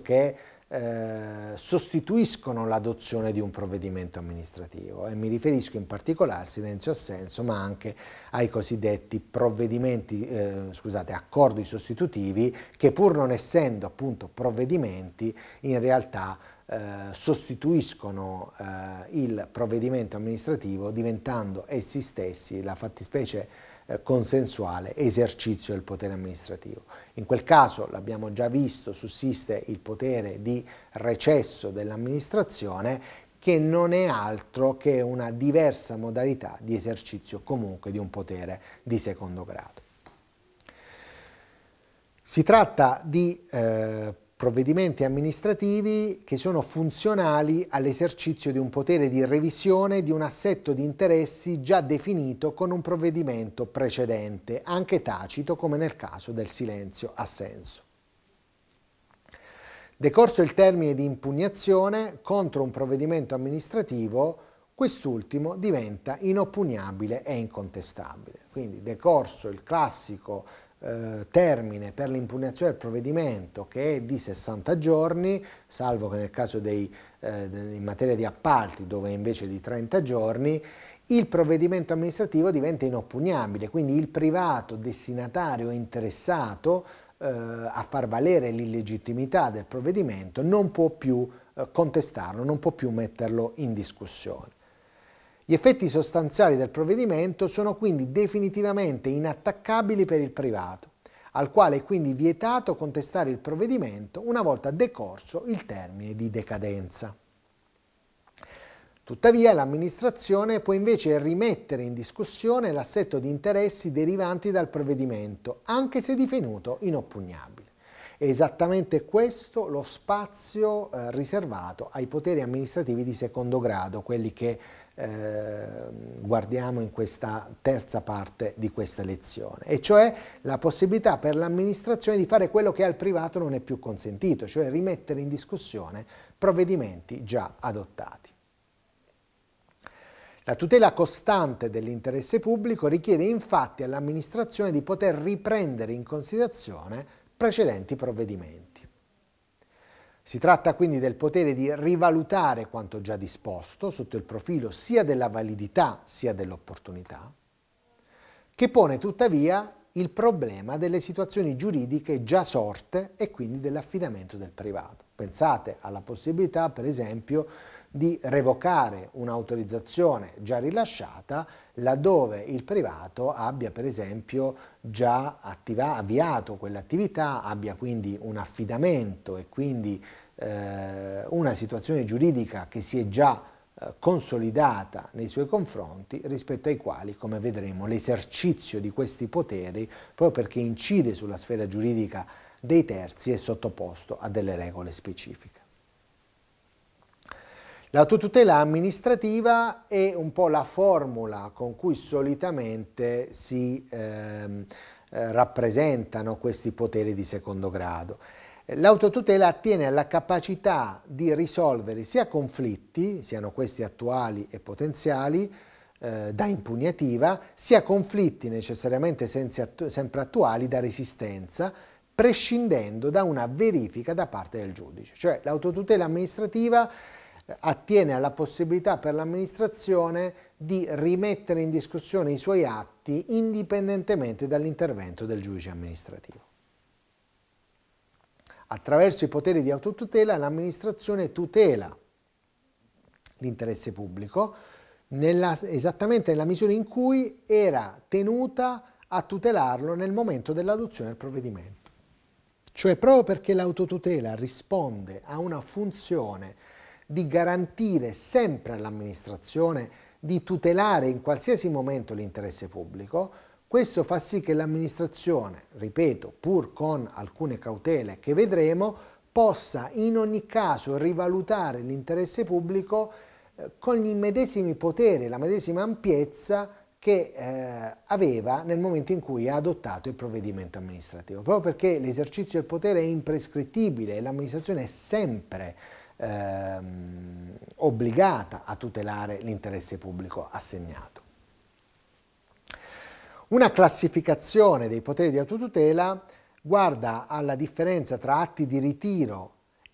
che sostituiscono l'adozione di un provvedimento amministrativo, e mi riferisco in particolare al silenzio-assenso, ma anche ai cosiddetti accordi sostitutivi, che pur non essendo appunto provvedimenti, in realtà sostituiscono il provvedimento amministrativo, diventando essi stessi la fattispecie consensuale esercizio del potere amministrativo. In quel caso, l'abbiamo già visto, sussiste il potere di recesso dell'amministrazione, che non è altro che una diversa modalità di esercizio comunque di un potere di secondo grado. Si tratta di provvedimenti amministrativi che sono funzionali all'esercizio di un potere di revisione di un assetto di interessi già definito con un provvedimento precedente, anche tacito, come nel caso del silenzio-assenso. Decorso il termine di impugnazione contro un provvedimento amministrativo, quest'ultimo diventa inoppugnabile e incontestabile. Quindi, decorso il classico termine per l'impugnazione del provvedimento, che è di 60 giorni, salvo che nel caso in materia di appalti, dove è invece di 30 giorni, il provvedimento amministrativo diventa inoppugnabile, quindi il privato destinatario interessato a far valere l'illegittimità del provvedimento non può più contestarlo, non può più metterlo in discussione. Gli effetti sostanziali del provvedimento sono quindi definitivamente inattaccabili per il privato, al quale è quindi vietato contestare il provvedimento una volta decorso il termine di decadenza. Tuttavia, l'amministrazione può invece rimettere in discussione l'assetto di interessi derivanti dal provvedimento, anche se divenuto inoppugnabile. È esattamente questo lo spazio riservato ai poteri amministrativi di secondo grado, quelli che guardiamo in questa terza parte di questa lezione, e cioè la possibilità per l'amministrazione di fare quello che al privato non è più consentito, cioè rimettere in discussione provvedimenti già adottati. La tutela costante dell'interesse pubblico richiede infatti all'amministrazione di poter riprendere in considerazione precedenti provvedimenti. Si tratta quindi del potere di rivalutare quanto già disposto sotto il profilo sia della validità sia dell'opportunità, che pone tuttavia il problema delle situazioni giuridiche già sorte e quindi dell'affidamento del privato. Pensate alla possibilità, per esempio, di revocare un'autorizzazione già rilasciata laddove il privato abbia, per esempio, già avviato quell'attività, abbia quindi un affidamento e quindi una situazione giuridica che si è già consolidata nei suoi confronti, rispetto ai quali, come vedremo, l'esercizio di questi poteri, proprio perché incide sulla sfera giuridica dei terzi, è sottoposto a delle regole specifiche. L'autotutela amministrativa è un po' la formula con cui solitamente si rappresentano questi poteri di secondo grado. L'autotutela attiene alla capacità di risolvere sia conflitti, siano questi attuali e potenziali, da impugnativa, sia conflitti necessariamente sempre attuali da resistenza, prescindendo da una verifica da parte del giudice. Cioè l'autotutela amministrativa attiene alla possibilità per l'amministrazione di rimettere in discussione i suoi atti indipendentemente dall'intervento del giudice amministrativo. Attraverso i poteri di autotutela l'amministrazione tutela l'interesse pubblico esattamente nella misura in cui era tenuta a tutelarlo nel momento dell'adozione del provvedimento. Cioè proprio perché l'autotutela risponde a una funzione di garantire sempre all'amministrazione di tutelare in qualsiasi momento l'interesse pubblico, questo fa sì che l'amministrazione, ripeto, pur con alcune cautele che vedremo, possa in ogni caso rivalutare l'interesse pubblico con gli medesimi poteri, la medesima ampiezza che aveva nel momento in cui ha adottato il provvedimento amministrativo, proprio perché l'esercizio del potere è imprescrittibile e l'amministrazione è sempre obbligata a tutelare l'interesse pubblico assegnato. Una classificazione dei poteri di autotutela guarda alla differenza tra atti di ritiro